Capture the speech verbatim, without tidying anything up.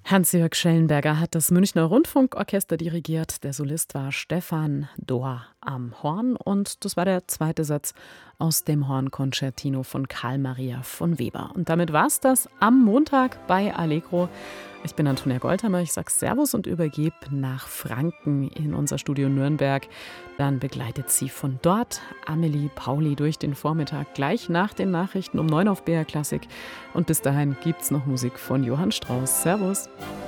Hans-Jörg Schellenberger hat das Münchner Rundfunkorchester dirigiert. Der Solist war Stefan Dohr am Horn und das war der zweite Satz aus dem Hornkonzertino von Carl Maria von Weber. Und damit war's das am Montag bei Allegro. Ich bin Antonia Goldhammer, ich sage Servus und übergebe nach Franken in unser Studio Nürnberg. Dann begleitet sie von dort Amelie Pauli durch den Vormittag, gleich nach den Nachrichten um neun auf B R Klassik. Und bis dahin gibt's noch Musik von Johann Strauss. Servus.